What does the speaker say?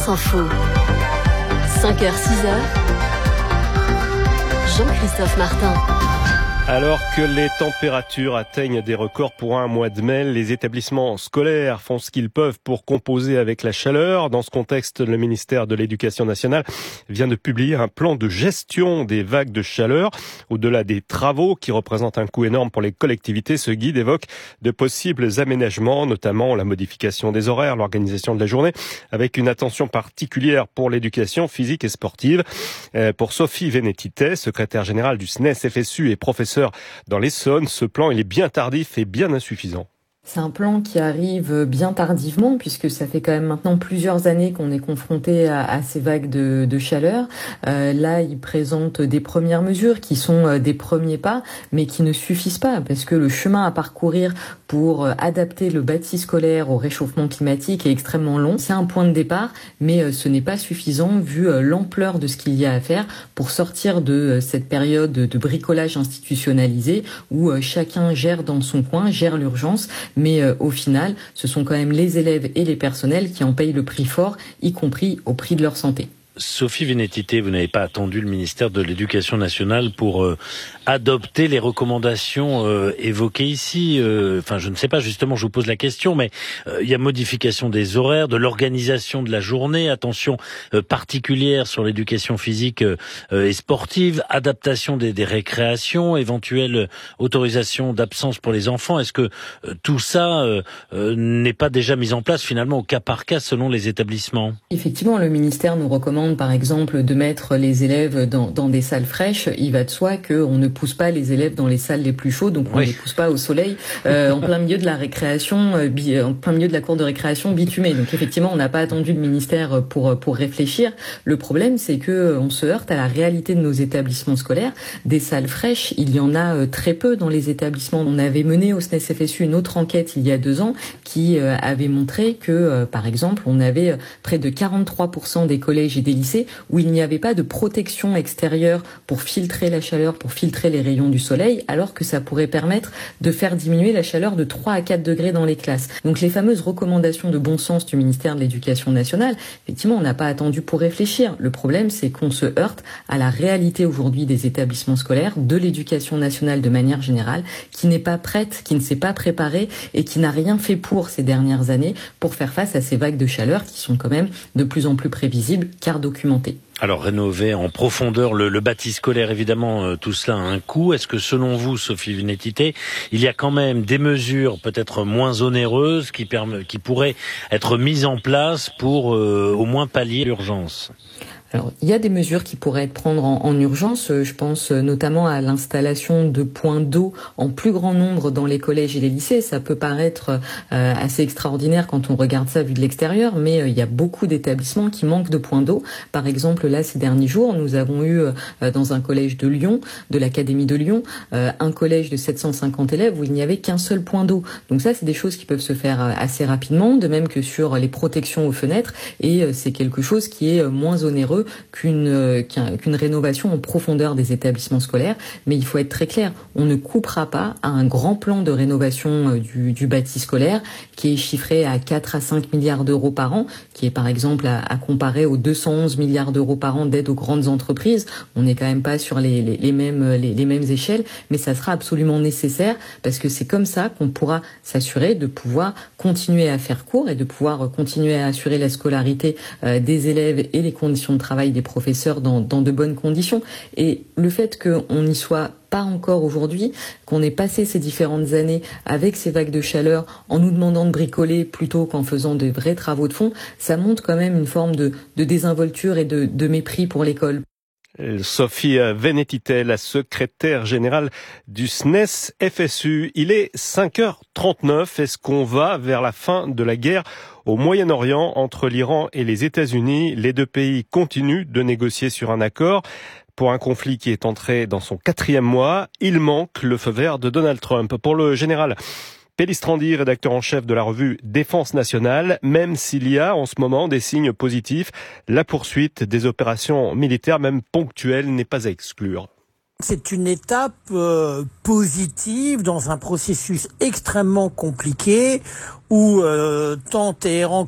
s'en fout. 5h, 6h. Jean-Christophe Martin. Alors que les températures atteignent des records pour un mois de mai, les établissements scolaires font ce qu'ils peuvent pour composer avec la chaleur. Dans ce contexte, le ministère de l'Éducation nationale vient de publier un plan de gestion des vagues de chaleur. Au-delà des travaux qui représentent un coût énorme pour les collectivités, ce guide évoque de possibles aménagements, notamment la modification des horaires, l'organisation de la journée, avec une attention particulière pour l'éducation physique et sportive. Pour Sophie Vénétité, secrétaire générale du SNES-FSU et professeure dans l'Essonne, ce plan il est bien tardif et bien insuffisant. C'est un plan qui arrive bien tardivement puisque ça fait quand même maintenant plusieurs années qu'on est confronté à ces vagues de chaleur. Là, il présente des premières mesures qui sont des premiers pas, mais qui ne suffisent pas parce que le chemin à parcourir pour adapter le bâti scolaire au réchauffement climatique est extrêmement long. C'est un point de départ, mais ce n'est pas suffisant vu l'ampleur de ce qu'il y a à faire pour sortir de cette période de bricolage institutionnalisé où chacun gère dans son coin, gère l'urgence. Mais au final, ce sont quand même les élèves et les personnels qui en payent le prix fort, y compris au prix de leur santé. Sophie Vénétité, vous n'avez pas attendu le ministère de l'Éducation nationale pour adopter les recommandations évoquées ici. Enfin, je ne sais pas, justement, je vous pose la question, mais il y a modification des horaires, de l'organisation de la journée, attention particulière sur l'éducation physique et sportive, adaptation des récréations, éventuelle autorisation d'absence pour les enfants. Est-ce que tout ça n'est pas déjà mis en place finalement au cas par cas selon les établissements ? Effectivement, le ministère nous recommande par exemple de mettre les élèves dans des salles fraîches. Il va de soi qu'on ne pousse pas les élèves dans les salles les plus chaudes, donc on ne les pousse pas au soleil en plein milieu de la récréation, en plein milieu de la cour de récréation bitumée. Donc effectivement, on n'a pas attendu le ministère pour réfléchir. Le problème, c'est que on se heurte à la réalité de nos établissements scolaires. Des salles fraîches, il y en a très peu dans les établissements. On avait mené au SNES-FSU une autre enquête il y a 2 ans qui avait montré que, par exemple, on avait près de 43% des collèges et des lycées où il n'y avait pas de protection extérieure pour filtrer la chaleur, pour filtrer les rayons du soleil, alors que ça pourrait permettre de faire diminuer la chaleur de 3 à 4 degrés dans les classes. Donc les fameuses recommandations de bon sens du ministère de l'Éducation nationale, effectivement, on n'a pas attendu pour réfléchir. Le problème, c'est qu'on se heurte à la réalité aujourd'hui des établissements scolaires, de l'éducation nationale de manière générale, qui n'est pas prête, qui ne s'est pas préparée et qui n'a rien fait pour ces dernières années pour faire face à ces vagues de chaleur qui sont quand même de plus en plus prévisibles car documentées. Alors rénover en profondeur le bâti scolaire, évidemment, tout cela a un coût. Est-ce que selon vous, Sophie Vénétité, il y a quand même des mesures peut-être moins onéreuses qui pourraient être mises en place pour au moins pallier l'urgence ? Alors, il y a des mesures qui pourraient être prises en urgence. Je pense notamment à l'installation de points d'eau en plus grand nombre dans les collèges et les lycées. Ça peut paraître assez extraordinaire quand on regarde ça vu de l'extérieur, mais il y a beaucoup d'établissements qui manquent de points d'eau. Par exemple, là, ces derniers jours, nous avons eu dans un collège de Lyon, de l'Académie de Lyon, un collège de 750 élèves où il n'y avait qu'un seul point d'eau. Donc ça, c'est des choses qui peuvent se faire assez rapidement, de même que sur les protections aux fenêtres, et c'est quelque chose qui est moins onéreux qu'une rénovation en profondeur des établissements scolaires. Mais il faut être très clair, on ne coupera pas à un grand plan de rénovation du bâti scolaire qui est chiffré à 4 à 5 milliards d'euros par an, qui est par exemple à comparer aux 211 milliards d'euros par an d'aide aux grandes entreprises. On n'est quand même pas sur les mêmes échelles, mais ça sera absolument nécessaire parce que c'est comme ça qu'on pourra s'assurer de pouvoir continuer à faire cours et de pouvoir continuer à assurer la scolarité des élèves et les conditions de travail des professeurs dans de bonnes conditions. Et le fait qu'on n'y soit pas encore aujourd'hui, qu'on ait passé ces différentes années avec ces vagues de chaleur en nous demandant de bricoler plutôt qu'en faisant de vrais travaux de fond, ça montre quand même une forme de désinvolture et de mépris pour l'école. Sophie Vénétité, la secrétaire générale du SNES-FSU. Il est 5h39. Est-ce qu'on va vers la fin de la guerre au Moyen-Orient entre l'Iran et les États-Unis? Les deux pays continuent de négocier sur un accord. Pour un conflit qui est entré dans son 4e mois, il manque le feu vert de Donald Trump. Pour le général Pellistrandi, rédacteur en chef de la revue Défense nationale, même s'il y a en ce moment des signes positifs, la poursuite des opérations militaires, même ponctuelles, n'est pas à exclure. C'est une étape positive dans un processus extrêmement compliqué où tant Téhéran